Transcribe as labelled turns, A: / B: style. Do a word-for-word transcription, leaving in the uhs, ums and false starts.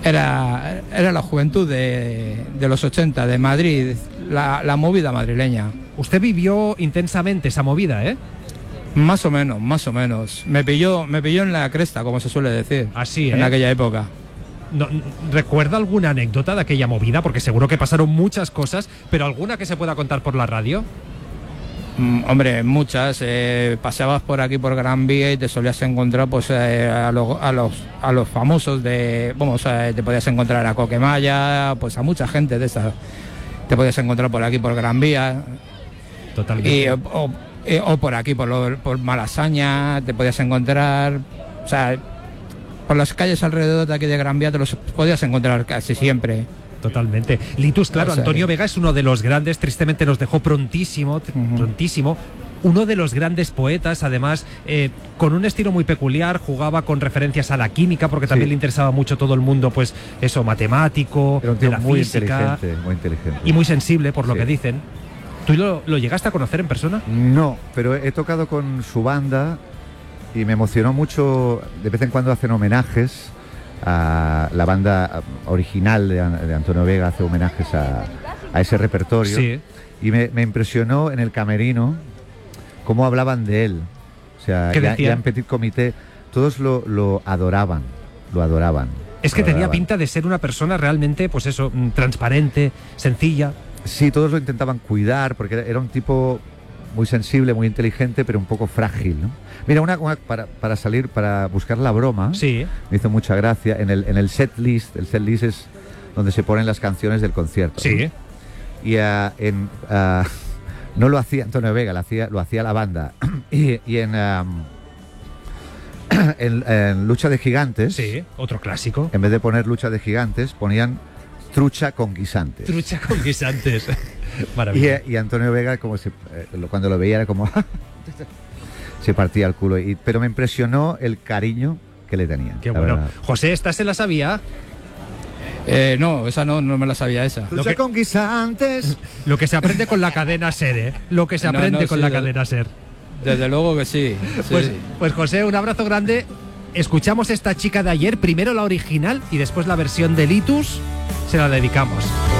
A: era, era la juventud de, de los ochenta, de Madrid, la, la movida madrileña.
B: Usted vivió intensamente esa movida, ¿eh?
A: Más o menos, más o menos. Me pilló, me pilló en la cresta, como se suele decir.
B: Así, ¿eh?
A: En aquella época.
B: No, ¿recuerda alguna anécdota de aquella movida? Porque seguro que pasaron muchas cosas, pero ¿alguna que se pueda contar por la radio?
A: Mm, hombre, muchas. Eh, paseabas por aquí por Gran Vía y te solías encontrar pues eh, a, lo, a los a los famosos de... Vamos, eh, te podías encontrar a Coquemaya, pues a mucha gente de esa. Te podías encontrar por aquí por Gran Vía.
B: Totalmente.
A: Y, o, eh, o por aquí, por, lo, por Malasaña, te podías encontrar... O sea, por las calles alrededor de aquí de Gran Vía te los podías encontrar casi siempre.
B: Totalmente. Litus, claro, o sea, Antonio Vega es uno de los grandes, tristemente nos dejó prontísimo, uh-huh. prontísimo. Uno de los grandes poetas, además, eh, con un estilo muy peculiar, jugaba con referencias a la química, porque también sí. le interesaba mucho todo el mundo, pues eso, matemático,
C: Era un tío
B: de la
C: muy
B: física,
C: inteligente, muy inteligente.
B: Y muy sensible, por lo
C: sí.
B: que dicen. ¿Tú lo, lo llegaste a conocer en persona?
C: No, pero he tocado con su banda y me emocionó mucho. De vez en cuando hacen homenajes a la banda original de, de Antonio Vega, hace homenajes a, a ese repertorio.
B: Sí.
C: Y me, me impresionó en el camerino cómo hablaban de él. O sea, ya, ya en Petit Comité todos lo, lo adoraban, lo adoraban.
B: Es que tenía pinta de ser una persona realmente, pues eso, transparente, sencilla.
C: Sí, todos lo intentaban cuidar, porque era un tipo muy sensible, muy inteligente, pero un poco frágil, ¿no? Mira, una, una para, para salir, para buscar la broma,
B: sí.
C: me hizo mucha gracia, en el, en el set list, el set list es donde se ponen las canciones del concierto.
B: Sí.
C: ¿no? Y uh, en, uh, no lo hacía Antonio Vega, lo hacía, lo hacía la banda. y, y en, um, en, en Lucha de Gigantes,
B: sí, otro clásico.
C: En vez de poner Lucha de Gigantes, ponían Trucha con guisantes.
B: Trucha con guisantes. Maravilla.
C: Y, y Antonio Vega, como se, eh, cuando lo veía, era como... se partía el culo. Y, pero me impresionó el cariño que le tenían.
B: Qué bueno. Verdad. José, ¿esta se la sabía?
A: Eh, no, esa no, no me la sabía esa.
C: Trucha con guisantes.
B: Lo que se aprende con la cadena SER, ¿eh? Lo que se aprende no, no, con sí, la cadena SER.
A: Desde luego que sí. sí.
B: Pues, pues José, un abrazo grande. Escuchamos esta chica de ayer, primero la original y después la versión de Litus. Se la dedicamos.